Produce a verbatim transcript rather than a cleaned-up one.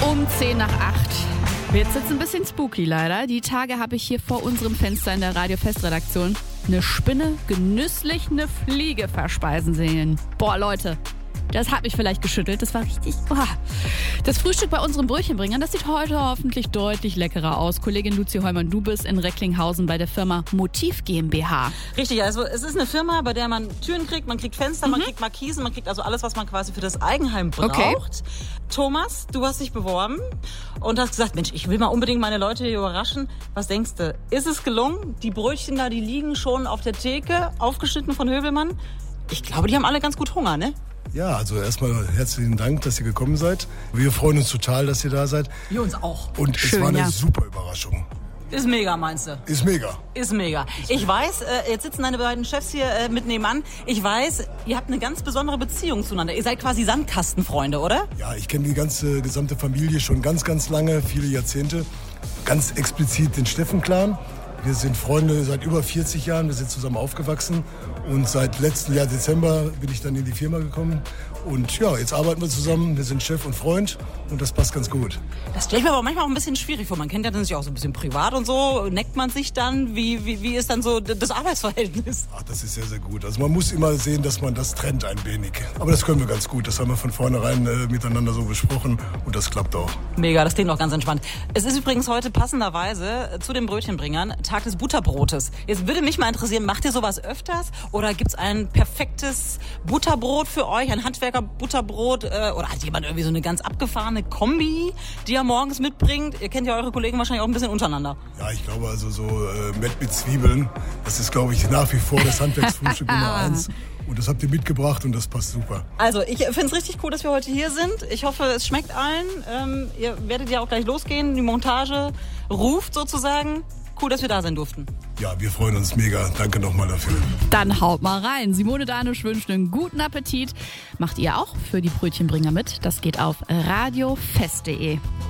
Um zehn nach acht. Jetzt sitzt ein bisschen spooky leider. Die Tage habe ich hier vor unserem Fenster in der Radio-Fest-Redaktion eine Spinne genüsslich eine Fliege verspeisen sehen. Boah, Leute, das hat mich vielleicht geschüttelt. Das war richtig... Boah. Das Frühstück bei unseren Brötchenbringern, das sieht heute hoffentlich deutlich leckerer aus. Kollegin Luzi Heumann, du bist in Recklinghausen bei der Firma Motiv GmbH. Richtig, also es ist eine Firma, bei der man Türen kriegt, man kriegt Fenster, mhm. man kriegt Markisen, man kriegt also alles, was man quasi für das Eigenheim braucht. Okay. Thomas, du hast dich beworben und hast gesagt, Mensch, ich will mal unbedingt meine Leute hier überraschen. Was denkst du? Ist es gelungen? Die Brötchen da, die liegen schon auf der Theke, aufgeschnitten von Hövelmann. Ich glaube, die haben alle ganz gut Hunger, ne? Ja, also erstmal herzlichen Dank, dass ihr gekommen seid. Wir freuen uns total, dass ihr da seid. Wir uns auch. Und Schön, es war eine ja. super Überraschung. Ist mega, meinst du? Ist mega. Ist mega. Ich weiß, äh, jetzt sitzen deine beiden Chefs hier äh, mit nebenan. Ich weiß, ihr habt eine ganz besondere Beziehung zueinander. Ihr seid quasi Sandkastenfreunde, oder? Ja, ich kenne die ganze gesamte Familie schon ganz, ganz lange, viele Jahrzehnte. Ganz explizit den Steffen-Clan. Wir sind Freunde seit über vierzig Jahren, wir sind zusammen aufgewachsen und seit letzten Jahr Dezember bin ich dann in die Firma gekommen und ja, jetzt arbeiten wir zusammen, wir sind Chef und Freund und das passt ganz gut. Das stelle ich mir aber manchmal auch ein bisschen schwierig vor, man kennt ja dann sich auch so ein bisschen privat und so, neckt man sich dann, wie, wie, wie ist dann so das Arbeitsverhältnis? Ach, das ist sehr, sehr gut, also man muss immer sehen, dass man das trennt ein wenig, aber das können wir ganz gut, das haben wir von vornherein äh, miteinander so besprochen und das klappt auch. Mega, das klingt auch ganz entspannt. Es ist übrigens heute passenderweise zu den Brötchenbringern Tag des Butterbrotes. Jetzt würde mich mal interessieren, macht ihr sowas öfters oder gibt's ein perfektes Butterbrot für euch, ein Handwerker-Butterbrot äh, oder hat jemand irgendwie so eine ganz abgefahrene Kombi, die er morgens mitbringt? Ihr kennt ja eure Kollegen wahrscheinlich auch ein bisschen untereinander. Ja, ich glaube also so äh, Mett mit Zwiebeln, das ist glaube ich nach wie vor das Handwerksfrühstück Nummer eins. Und das habt ihr mitgebracht und das passt super. Also ich finde es richtig cool, dass wir heute hier sind. Ich hoffe, es schmeckt allen. Ähm, ihr werdet ja auch gleich losgehen. Die Montage ruft sozusagen. Cool, dass wir da sein durften. Ja, wir freuen uns mega. Danke nochmal dafür. Dann haut mal rein. Simone Danisch wünscht einen guten Appetit. Macht ihr auch für die Brötchenbringer mit? Das geht auf radiofest punkt de.